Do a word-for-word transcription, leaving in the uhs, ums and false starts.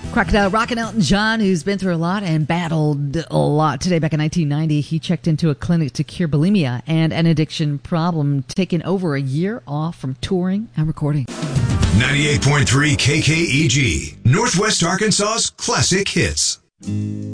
Crocodile rocking Elton John, who's been through a lot and battled a lot. Today, back in nineteen ninety, he checked into a clinic to cure bulimia and an addiction problem, taking over a year off from touring and recording. ninety-eight point three K K E G, Northwest Arkansas's classic hits.